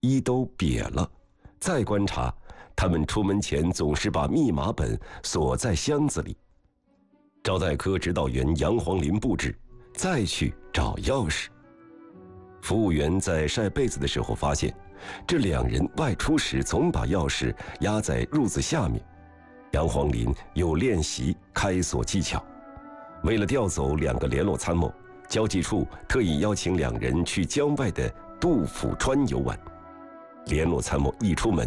衣都瘪了。再观察，他们出门前总是把密码本锁在箱子里。招待科指导员杨黄林布置，再去找钥匙。服务员在晒被子的时候发现，这2人外出时总把钥匙压在褥子下面。杨黄林又练习开锁技巧。为了调走2个联络参谋，交际处特意邀请2人去郊外的杜甫川游玩。联络参谋一出门